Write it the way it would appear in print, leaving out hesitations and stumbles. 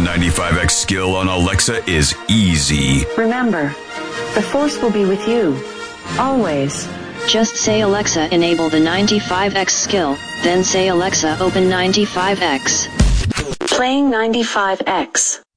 95X skill on Alexa is easy. Remember, the Force will be with you. Always. Just say Alexa enable the 95X skill, then say Alexa open 95X. Playing 95X.